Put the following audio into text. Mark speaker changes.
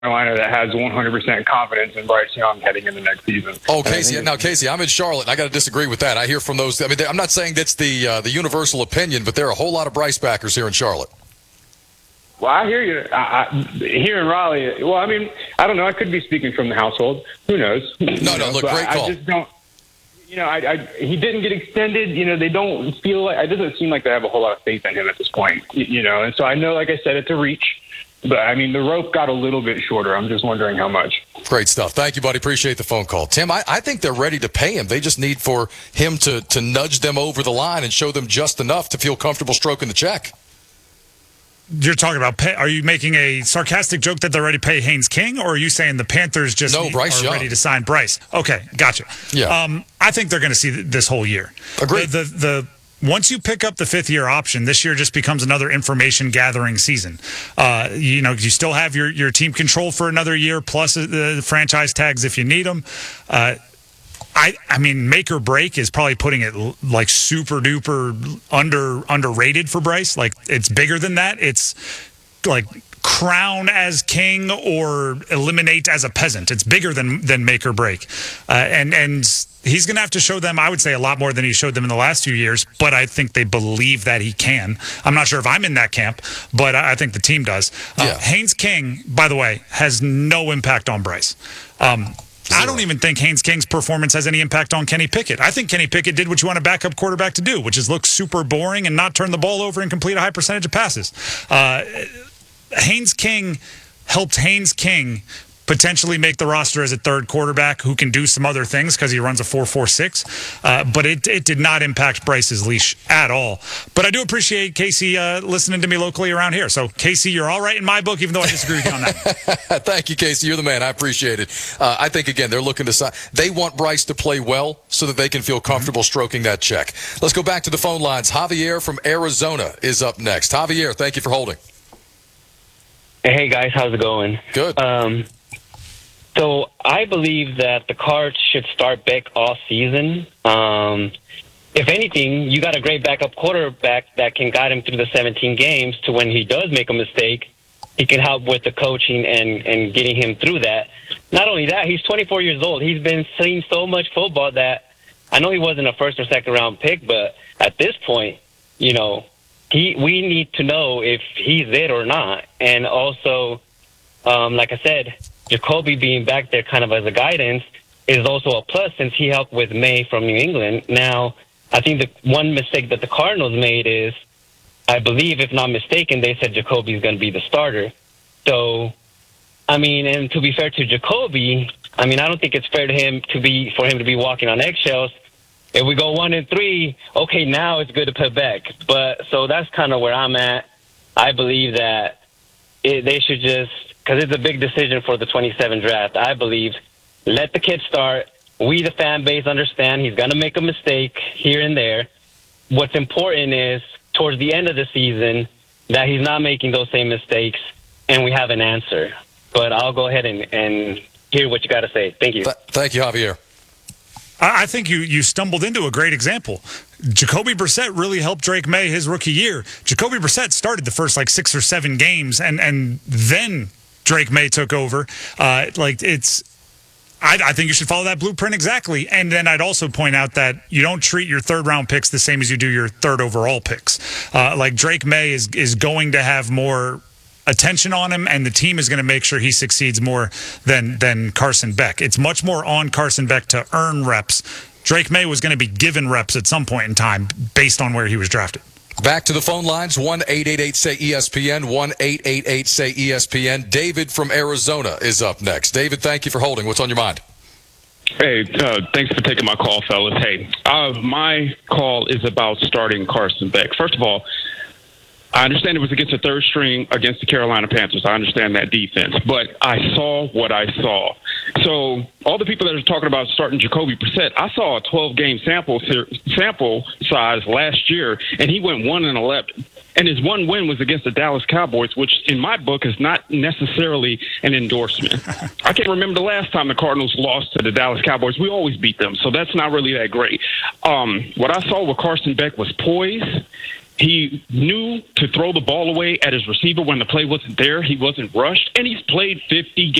Speaker 1: Carolina that has 100% confidence in Bryce Young heading into next season.
Speaker 2: Oh, Casey, I'm in Charlotte. I got to disagree with that. I hear from those. I mean, I'm not saying that's the universal opinion, but there are a whole lot of Bryce backers here in Charlotte.
Speaker 1: Well, I hear you. Here in Raleigh, well, I mean, I don't know. I could be speaking from the household. Who knows?
Speaker 2: No, look, great call.
Speaker 1: I just don't. He didn't get extended. They don't feel like. It doesn't seem like they have a whole lot of faith in him at this point. And so I know, like I said, it's a reach. But, I mean, the rope got a little bit shorter. I'm just wondering how much.
Speaker 2: Great stuff. Thank you, buddy. Appreciate the phone call. Tim, I think they're ready to pay him. They just need for him to nudge them over the line and show them just enough to feel comfortable stroking the check.
Speaker 3: You're talking about are you making a sarcastic joke that they're ready to pay Haynes King, or are you saying the Panthers just are ready to sign Bryce? Okay, gotcha.
Speaker 2: Yeah.
Speaker 3: I think they're going to see this whole year.
Speaker 2: Agreed.
Speaker 3: Once you pick up the fifth-year option, this year just becomes another information-gathering season. You still have your team control for another year, plus the franchise tags if you need them. I mean, make or break is probably putting it like super-duper underrated for Bryce. Like, it's bigger than that. It's like crown as king or eliminate as a peasant. It's bigger than make or break. And he's going to have to show them, I would say, a lot more than he showed them in the last few years, but I think they believe that he can. I'm not sure if I'm in that camp, but I think the team does. Haynes King, by the way, has no impact on Bryce. I don't even think Haynes King's performance has any impact on Kenny Pickett. I think Kenny Pickett did what you want a backup quarterback to do, which is look super boring and not turn the ball over and complete a high percentage of passes. Haynes King helped Haynes King potentially make the roster as a third quarterback who can do some other things because he runs a 4.46. But it did not impact Bryce's leash at all. But I do appreciate Casey listening to me locally around here. So, Casey, you're all right in my book, even though I disagree with you on that.
Speaker 2: Thank you, Casey. You're the man. I appreciate it. I think, again, they're looking to sign. They want Bryce to play well so that they can feel comfortable stroking that check. Let's go back to the phone lines. Javier from Arizona is up next. Javier, thank you for holding.
Speaker 4: Hey, guys. How's it going?
Speaker 2: Good.
Speaker 4: So I believe that the Cards should start Beck all season. If anything, you got a great backup quarterback that can guide him through the 17 games to when he does make a mistake, he can help with the coaching and getting him through that. Not only that, he's 24 years old. He's been seeing so much football that I know he wasn't a first or second round pick, but at this point, we need to know if he's it or not. And also, like I said, Jacoby being back there kind of as a guidance is also a plus since he helped with May from New England. Now, I think the one mistake that the Cardinals made is, I believe, if not mistaken, they said Jacoby is going to be the starter. So, I mean, and to be fair to Jacoby, I mean, I don't think it's fair to him to be walking on eggshells. If we go 1-3, okay, now it's good to put Beck. But so that's kind of where I'm at. I believe that they should just, because it's a big decision for the 27 draft, I believe, let the kid start. We, the fan base, understand he's going to make a mistake here and there. What's important is, towards the end of the season, that he's not making those same mistakes, and we have an answer. But I'll go ahead and hear what you got to say. Thank you.
Speaker 2: Thank you, Javier.
Speaker 3: I think you stumbled into a great example. Jacoby Brissett really helped Drake May his rookie year. Jacoby Brissett started the first 6 or 7 games, and then Drake May took over. I think you should follow that blueprint exactly. And then I'd also point out that you don't treat your third-round picks the same as you do your third overall picks. Drake May is going to have more attention on him, and the team is going to make sure he succeeds more than Carson Beck. It's much more on Carson Beck to earn reps. Drake May was going to be given reps at some point in time based on where he was drafted.
Speaker 2: Back to the phone lines, 1-888-SAY-ESPN, 1-888-SAY-ESPN. David from Arizona is up next. David, thank you for holding. What's on your mind?
Speaker 5: Hey, thanks for taking my call, fellas. Hey, my call is about starting Carson Beck. First of all, I understand it was against the third string against the Carolina Panthers. I understand that defense. But I saw what I saw. So all the people that are talking about starting Jacoby Brissett, I saw a 12-game sample size last year, and he went 1-11. And his one win was against the Dallas Cowboys, which in my book is not necessarily an endorsement. I can't remember the last time the Cardinals lost to the Dallas Cowboys. We always beat them, so that's not really that great. What I saw with Carson Beck was poise. He knew to throw the ball away at his receiver when the play wasn't there. He wasn't rushed, and he's played 50 games.